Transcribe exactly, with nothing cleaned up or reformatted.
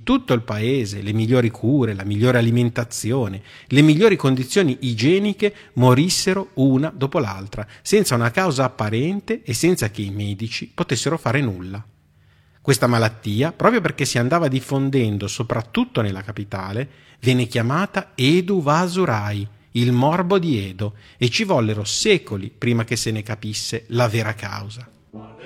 tutto il paese, le migliori cure, la migliore alimentazione, le migliori condizioni igieniche morissero una dopo l'altra, senza una causa apparente e senza che i medici potessero fare nulla. Questa malattia, proprio perché si andava diffondendo soprattutto nella capitale, venne chiamata Edu Vasurai, il morbo di Edo, e ci vollero secoli prima che se ne capisse la vera causa.